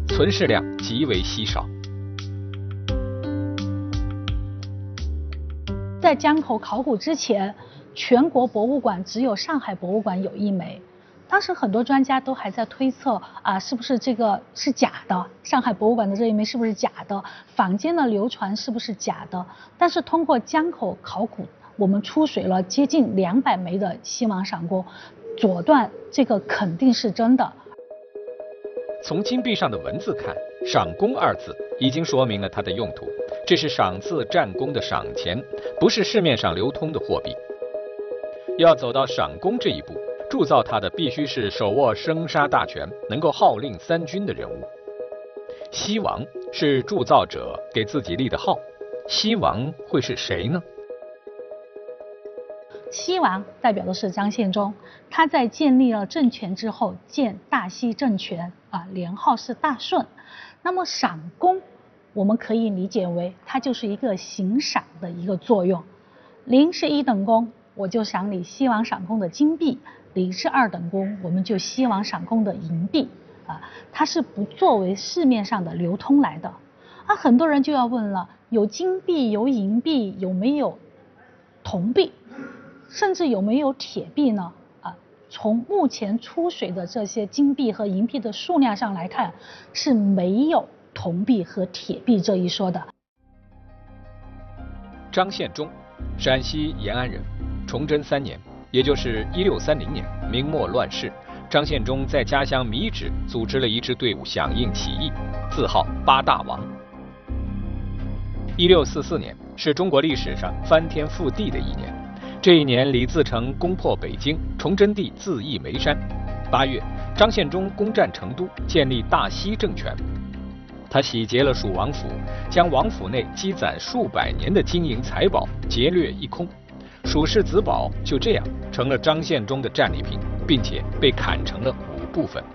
存世量极为稀少。 在江口考古之前，全国博物馆只有上海博物馆有一枚。当时很多专家都还在推测是不是这个是假的，上海博物馆的这一枚是不是假的，坊间的流传是不是假的。但是通过江口考古，我们出水了接近200枚的西王赏功，佐断这个肯定是真的。 从金币上的文字看，赏功二字已经说明了它的用途，这是赏赐战功的赏钱，不是市面上流通的货币。要走到赏功这一步，铸造它的必须是手握生杀大权，能够号令三军的人物。西王是铸造者给自己立的号，西王会是谁呢？ 西王代表的是张献忠，他在建立了政权之后建大西政权年号是大顺。那么赏功我们可以理解为它就是一个行赏的一个作用。0是1等功，我就赏你西王赏功的金币；0是2等功，我们就西王赏功的银币它是不作为市面上的流通来的。很多人就要问了，有金币有银币，有没有铜币，甚至有没有铁币呢？从目前出水的这些金币和银币的数量上来看，是没有铜币和铁币这一说的。 张献忠，陕西延安人，崇祯3年，也就是1630年，明末乱世，张献忠在家乡米脂组织了一支队伍响应起义，自号八大王。1644年是中国历史上翻天覆地的一年。这一年，李自成攻破北京，崇祯帝自缢煤山。8月，张献忠攻占成都，建立大西政权。他洗劫了蜀王府，将王府内积攒数百年的金银财宝劫掠一空。蜀氏子宝就这样成了张献忠的战利品，并且被砍成了5部分。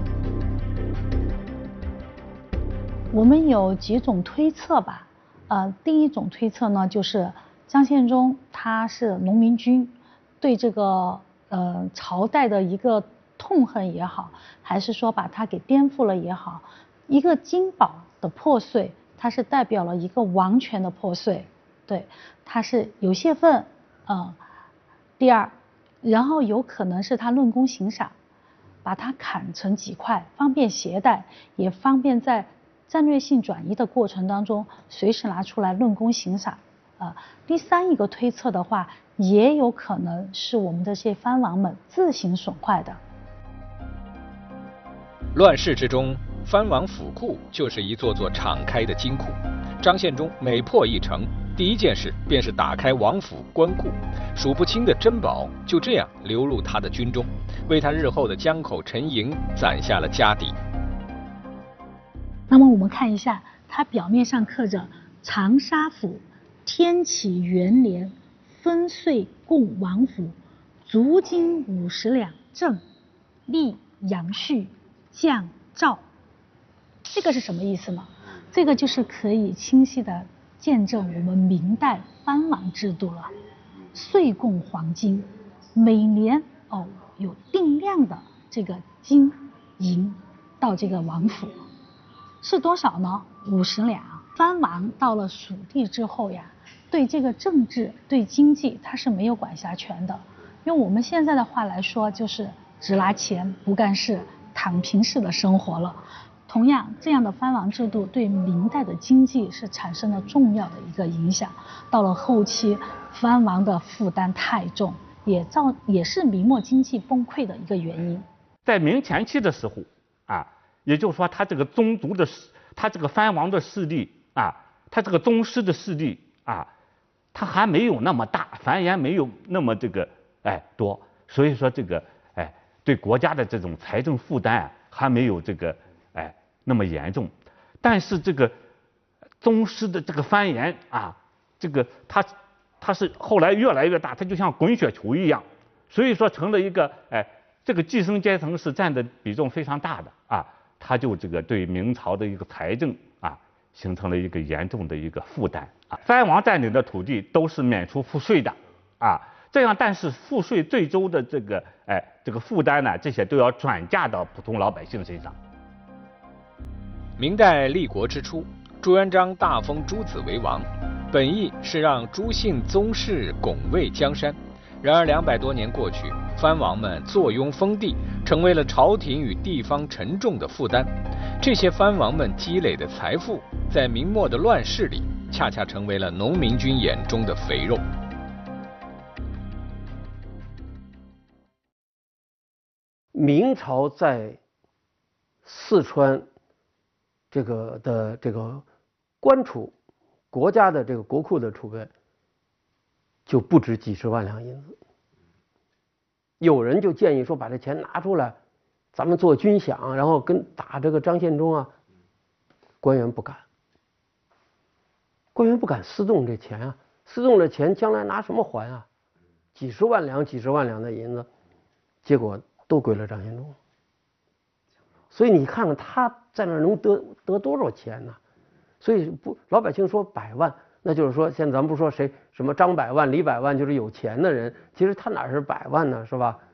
我们有几种推测吧。第一种推测呢，就是张献忠他是农民军，对这个朝代的一个痛恨也好，还是说把它给颠覆了也好，一个金宝的破碎，它是代表了一个王权的破碎，对，它是有泄愤。第二，然后有可能是他论功行赏，把它砍成几块，方便携带，也方便在战略性转移的过程当中随时拿出来论功行赏。第三一个推测的话，也有可能是我们这些藩王们自行损坏的。 乱世之中，藩王府库就是一座座敞开的金库。张献忠每破一城，第一件事便是打开王府官库，数不清的珍宝就这样流入他的军中，为他日后的江口沉营攒下了家底。 那么我们看一下，它表面上刻着长沙府天启元年分岁供王府，足金50两正立杨旭降诏。这个是什么意思呢？这个就是可以清晰的见证我们明代藩王制度了。岁供黄金，每年有定量的这个金银到这个王府，是多少呢？50两。藩王到了蜀地之后呀，对这个政治对经济他是没有管辖权的，用我们现在的话来说，就是只拿钱不干事，躺平式的生活了。同样，这样的藩王制度对明代的经济是产生了重要的一个影响。到了后期，藩王的负担太重，也是明末经济崩溃的一个原因。 在明前期的时候也就是说他这个宗族的他这个藩王的势力他这个宗师的势力他还没有那么大，繁衍没有那么这个多，所以说这个对国家的这种财政负担还没有这个那么严重。但是这个宗师的这个繁衍这个他是后来越来越大，他就像滚雪球一样，所以说成了一个这个寄生阶层是占的比重非常大的他就这个对明朝的一个财政形成了一个严重的一个负担藩王占领的土地都是免除赋税的这样，但是赋税最终的这个负担呢，这些都要转嫁到普通老百姓身上。 明代立国之初，朱元璋大封朱子为王，本意是让朱姓宗室拱卫江山。然而200多年过去，藩王们坐拥封地，成为了朝廷与地方沉重的负担。这些藩王们积累的财富，在明末的乱世里，恰恰成为了农民军眼中的肥肉。 明朝在四川这个官储，国家的这个国库的储备就不止几十万两银子。有人就建议说，把这钱拿出来，咱们做军饷，然后跟打这个张献忠啊。官员不敢，官员不敢私动这钱啊，私动这钱将来拿什么还啊？几十万两的银子，结果都归了张献忠。所以你看看他在那儿能得多少钱呢？所以老百姓说100万，那就是说现在咱们不说谁什么张百万、李百万就是有钱的人，其实他哪是100万呢，是吧？